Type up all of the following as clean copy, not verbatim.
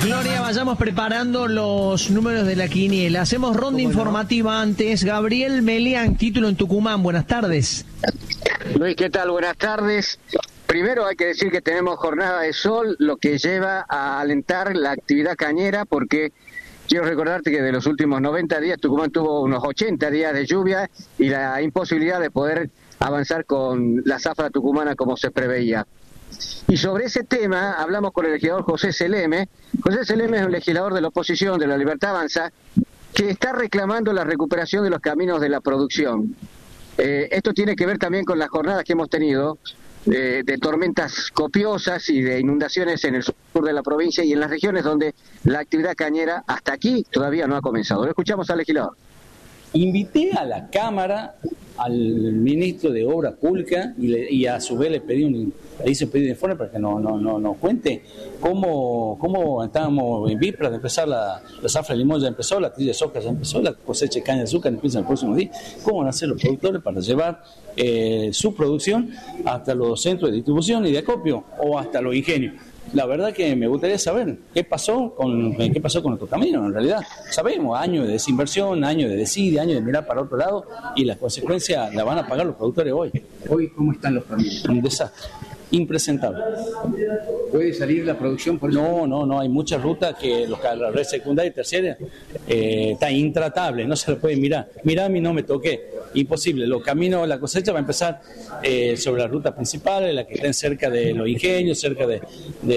Gloria, vayamos preparando los números de la quiniela. Hacemos ronda informativa antes. Gabriel Melián, título en Tucumán. Buenas tardes. Luis, ¿qué tal? Buenas tardes. Primero hay que decir que tenemos jornada de sol, lo que lleva a alentar la actividad cañera, porque quiero recordarte que de los últimos 90 días Tucumán tuvo unos 80 días de lluvia y la imposibilidad de poder avanzar con la zafra tucumana como se preveía. Y sobre ese tema hablamos con el legislador José Seleme. José Seleme es un legislador de la oposición, de la Libertad Avanza, que está reclamando la recuperación de los caminos de la producción. Esto tiene que ver también con las jornadas que hemos tenido de tormentas copiosas y de inundaciones en el sur de la provincia y en las regiones donde la actividad cañera hasta aquí todavía no ha comenzado. Lo escuchamos al legislador. Invité a la Cámara al ministro de Obras Públicas y a su vez le hice un pedido de informe para que nos cuente cómo estábamos en vísperas de empezar la zafra de limón, ya empezó, la trilla de soja ya empezó, la cosecha de caña de azúcar empieza en el próximo día. ¿Cómo van a hacer los productores para llevar su producción hasta los centros de distribución y de acopio o hasta los ingenios? La verdad que me gustaría saber qué pasó con nuestro camino. En realidad sabemos, años de desinversión, años de desidia, años de mirar para otro lado, y las consecuencias las van a pagar los productores hoy. Hoy, ¿cómo están los caminos? Un desastre. Impresentable. ¿Puede salir la producción por eso? No, hay muchas rutas que la red secundaria y terciaria está intratable, no se lo puede mirar. Mirame y no me toqué, imposible. Los caminos, la cosecha va a empezar sobre las rutas principales, las que estén cerca de los ingenios, cerca de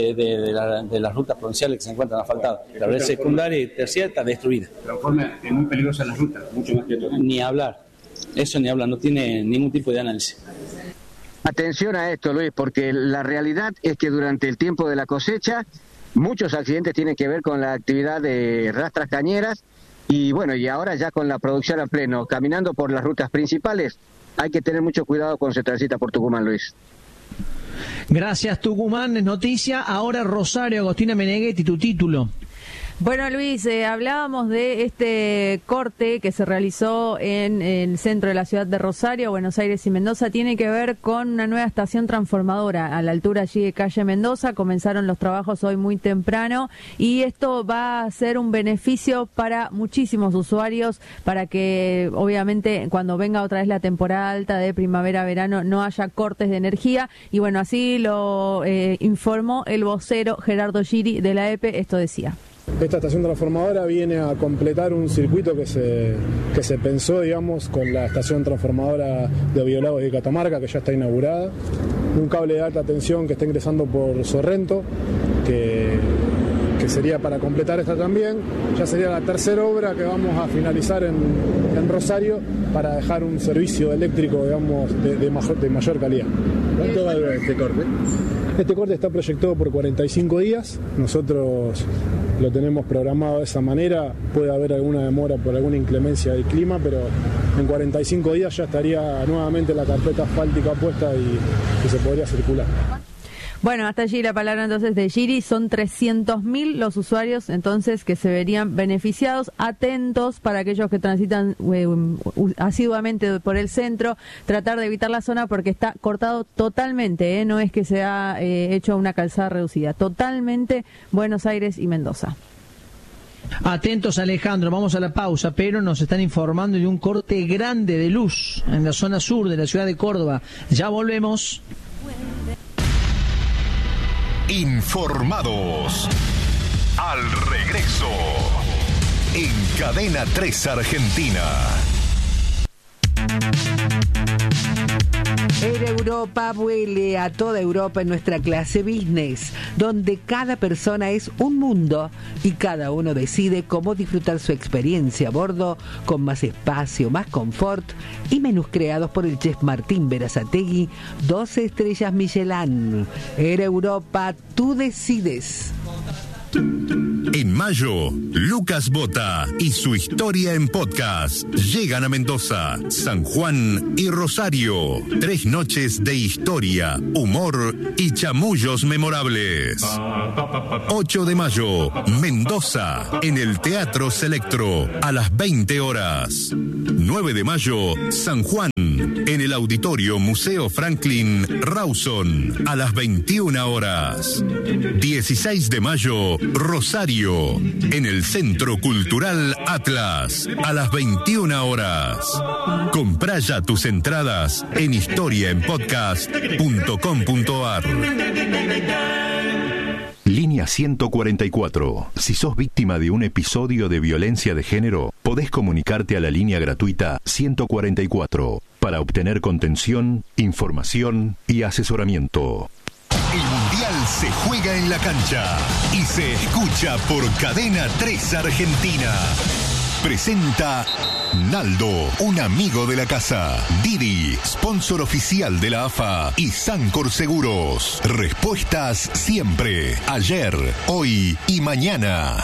las rutas provinciales que se encuentran asfaltadas. La red secundaria y terciaria está destruida. Transforma en muy peligrosas las rutas, mucho más que otras. Ni hablar, eso ni hablar, no tiene ningún tipo de análisis. Atención a esto, Luis, porque la realidad es que durante el tiempo de la cosecha muchos accidentes tienen que ver con la actividad de rastras cañeras y bueno, y ahora ya con la producción a pleno, caminando por las rutas principales, hay que tener mucho cuidado cuando se transita por Tucumán, Luis. Gracias, Tucumán. Es noticia. Ahora Rosario, Agostina Meneghetti, tu título. Bueno, Luis, hablábamos de este corte que se realizó en el centro de la ciudad de Rosario, Buenos Aires y Mendoza. Tiene que ver con una nueva estación transformadora a la altura allí de calle Mendoza. Comenzaron los trabajos hoy muy temprano y esto va a ser un beneficio para muchísimos usuarios, para que obviamente cuando venga otra vez la temporada alta de primavera-verano no haya cortes de energía. Y bueno, así lo informó el vocero Gerardo Giri de la EPE. Esto decía. Esta estación transformadora viene a completar un circuito que se pensó, digamos, con la estación transformadora de Biolagos de Catamarca, que ya está inaugurada. Un cable de alta tensión que está ingresando por Sorrento, que sería para completar esta también. Ya sería la tercera obra que vamos a finalizar en Rosario para dejar un servicio eléctrico, digamos, de mayor calidad. ¿Cuánto va a durar este corte? Este corte está proyectado por 45 días. Nosotros lo tenemos programado de esa manera. Puede haber alguna demora por alguna inclemencia del clima, pero en 45 días ya estaría nuevamente la carpeta asfáltica puesta y se podría circular. Bueno, hasta allí la palabra entonces de Giri. Son 300.000 los usuarios entonces que se verían beneficiados. Atentos para aquellos que transitan asiduamente por el centro, tratar de evitar la zona porque está cortado totalmente, no es que se ha hecho una calzada reducida, totalmente Buenos Aires y Mendoza. Atentos, Alejandro, vamos a la pausa, pero nos están informando de un corte grande de luz en la zona sur de la ciudad de Córdoba. Ya volvemos. Informados. Al regreso. En Cadena 3 Argentina. Air Europa vuele a toda Europa en nuestra clase business, donde cada persona es un mundo y cada uno decide cómo disfrutar su experiencia a bordo con más espacio, más confort y menús creados por el chef Martín Berazategui, 12 estrellas Michelin. Air Europa, tú decides. En mayo, Lucas Bota y su historia en podcast llegan a Mendoza, San Juan y Rosario. 3 noches de historia, humor y chamullos memorables. 8 de mayo, Mendoza, en el Teatro Selectro, a las 20 horas. 9 de mayo, San Juan, en el Auditorio Museo Franklin Rawson a las 21 horas. 16 de mayo, Rosario, en el Centro Cultural Atlas a las 21 horas. Comprá ya tus entradas en historiaenpodcast.com.ar. Línea 144. Si sos víctima de un episodio de violencia de género, podés comunicarte a la línea gratuita 144 para obtener contención, información y asesoramiento. El Mundial se juega en la cancha y se escucha por Cadena 3 Argentina. Presenta Naldo, un amigo de la casa. Didi, sponsor oficial de la AFA y Sancor Seguros. Respuestas siempre, ayer, hoy y mañana.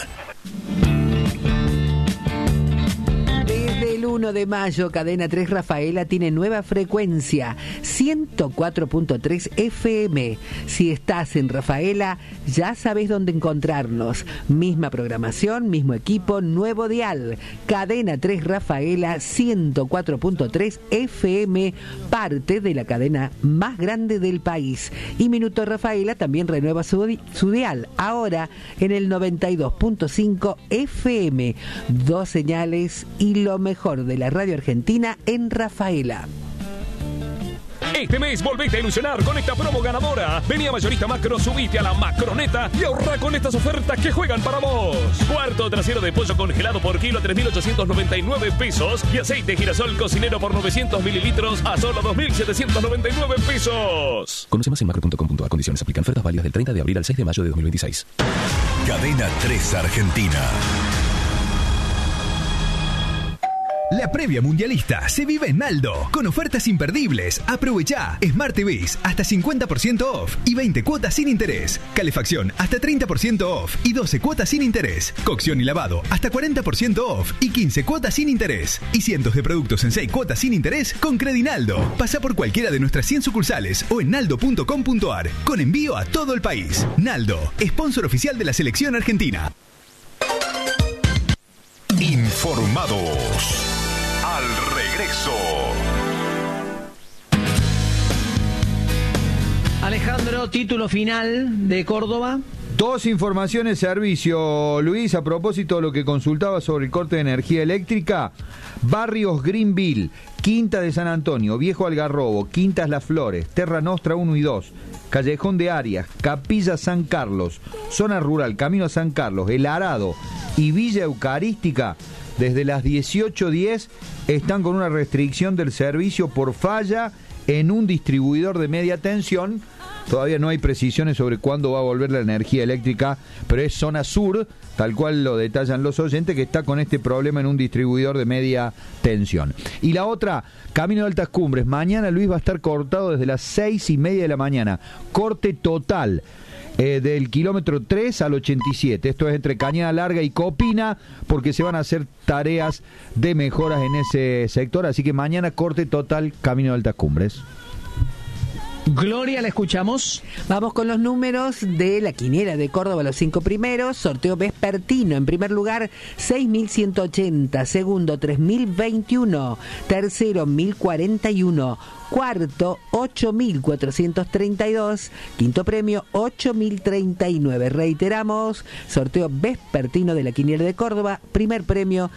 Desde el 1 de mayo, Cadena 3 Rafaela tiene nueva frecuencia, 104.3 FM. Si estás en Rafaela, ya sabes dónde encontrarnos. Misma programación, mismo equipo, nuevo dial. Cadena 3 Rafaela, 104.3 FM, parte de la cadena más grande del país. Y Minuto Rafaela también renueva su dial, ahora en el 92.5 FM. 2 señales y lo mejor de la radio argentina en Rafaela. Este mes volvete a ilusionar con esta promo ganadora. Vení a Mayorista Macro, subite a la Macroneta y ahorra con estas ofertas que juegan para vos. Cuarto trasero de pollo congelado por kilo a 3.899 pesos y aceite girasol cocinero por 900 mililitros a solo 2.799 pesos. Conoce más en macro.com.ar. Condiciones aplican. Ofertas válidas del 30 de abril al 6 de mayo de 2026. Cadena 3 Argentina. La previa mundialista se vive en Naldo, con ofertas imperdibles. Aprovechá Smart TVs hasta 50% off y 20 cuotas sin interés. Calefacción hasta 30% off y 12 cuotas sin interés. Cocción y lavado hasta 40% off y 15 cuotas sin interés. Y cientos de productos en 6 cuotas sin interés con Credinaldo. Pasa por cualquiera de nuestras 100 sucursales o en naldo.com.ar, con envío a todo el país. Naldo, sponsor oficial de la selección argentina. Informados. Al regreso. Alejandro, título final de Córdoba. 2 informaciones servicio, Luis, a propósito de lo que consultaba sobre el corte de energía eléctrica. Barrios Greenville, Quinta de San Antonio, Viejo Algarrobo, Quintas Las Flores, Terra Nostra 1 y 2, Callejón de Arias, Capilla San Carlos, Zona Rural, Camino a San Carlos, El Arado y Villa Eucarística, desde las 18:10 están con una restricción del servicio por falla en un distribuidor de media tensión. Todavía no hay precisiones sobre cuándo va a volver la energía eléctrica, pero es zona sur, tal cual lo detallan los oyentes, que está con este problema en un distribuidor de media tensión. Y la otra, Camino de Altas Cumbres. Mañana, Luis, va a estar cortado desde las 6:30 de la mañana. Corte total. Del kilómetro 3 al 87. Esto es entre Cañada Larga y Copina, porque se van a hacer tareas de mejoras en ese sector. Así que mañana corte total, Camino de Altas Cumbres. Gloria, la escuchamos. Vamos con los números de la quiniela de Córdoba, los 5 primeros. Sorteo vespertino. En primer lugar, 6.180. Segundo, 3.021. Tercero, 1.041. Cuarto, 8.432. Quinto premio, 8.039. Reiteramos, sorteo vespertino de la quiniela de Córdoba. Primer premio,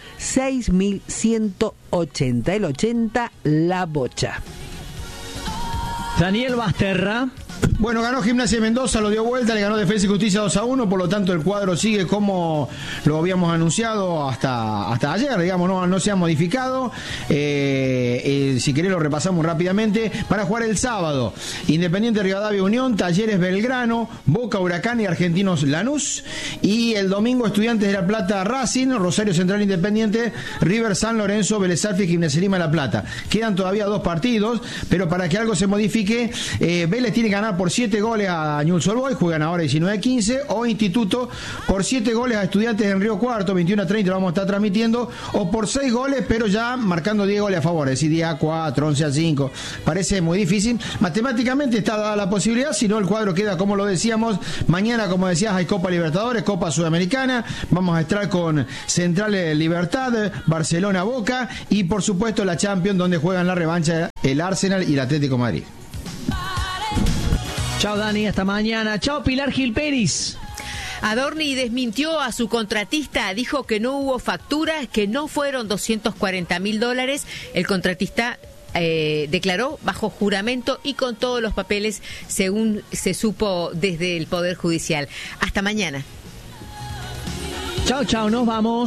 6.180. El 80, la bocha. Daniel Basterra. Bueno, ganó Gimnasia de Mendoza, lo dio vuelta, le ganó Defensa y Justicia 2-1, por lo tanto el cuadro sigue como lo habíamos anunciado hasta ayer, digamos, no se ha modificado. Si querés lo repasamos rápidamente. Para jugar el sábado, Independiente Rivadavia Unión, Talleres Belgrano, Boca Huracán y Argentinos Lanús. Y el domingo, Estudiantes de La Plata Racing, Rosario Central Independiente, River San Lorenzo, Vélez Sarsfield y Gimnasia Lima La Plata. Quedan todavía 2 partidos, pero para que algo se modifique, Vélez tiene que ganar por por 7 goles a Newell's Old Boys, juegan ahora 19-15, o Instituto por 7 goles a Estudiantes en Río Cuarto, 21-30, lo vamos a estar transmitiendo, o por 6 goles, pero ya marcando 10 goles a favor, es decir, 10-4, 11-5. Parece muy difícil. Matemáticamente está dada la posibilidad, si no el cuadro queda como lo decíamos. Mañana, como decías, hay Copa Libertadores, Copa Sudamericana, vamos a estar con Central Libertad, Barcelona Boca y por supuesto la Champions, donde juegan la revancha el Arsenal y el Atlético Madrid. Chao Dani, hasta mañana. Chao Pilar Gil Peris. Adorni desmintió a su contratista, dijo que no hubo facturas, que no fueron $240.000. El contratista declaró bajo juramento y con todos los papeles, según se supo desde el Poder Judicial. Hasta mañana. Chao, chao, nos vamos.